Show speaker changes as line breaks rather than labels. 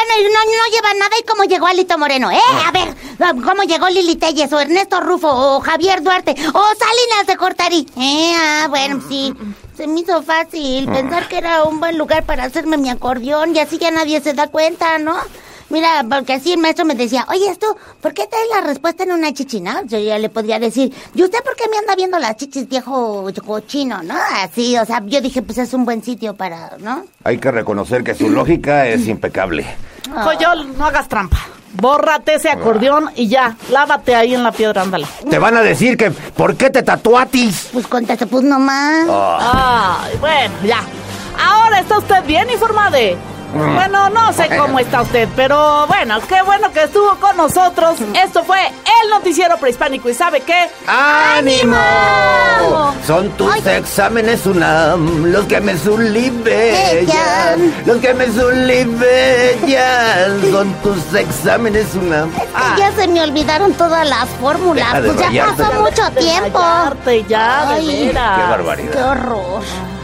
bueno, y no lleva nada. ¿Y cómo llegó Alito Moreno? A ver, ¿cómo llegó Lili Telles, o Ernesto Rufo, o Javier Duarte, o Salinas de Gortari? Bueno, sí. Se me hizo fácil pensar que era un buen lugar para hacerme mi acordeón, y así ya nadie se da cuenta, ¿no? Mira, porque así el maestro me decía, oye, ¿por qué traes la respuesta en una chichina? Yo ya le podría decir, ¿y usted por qué me anda viendo las chichis, viejo cochino, no? Así, o sea, yo dije, pues es un buen sitio para, ¿no?
Hay que reconocer que su lógica es impecable.
Coyol, no hagas trampa. Bórrate ese acordeón y ya, lávate ahí en la piedra, ándale.
Te van a decir que, ¿por qué te tatuatis?
Pues contesta, pues nomás.
Ay, bueno, ya. Ahora está usted bien informado. Bueno, no sé cómo está usted, pero bueno, qué bueno que estuvo con nosotros. Esto fue el Noticiero Prehispánico. ¿Y sabe qué?
¡Ánimo! Son tus exámenes UNAM los que me sublivellan. Los que me sublivellan. Son tus exámenes UNAM.
Ya se me olvidaron todas las fórmulas. Pues ya pasó mucho tiempo.
Ya, de veras.
Qué barbaridad.
Qué horror.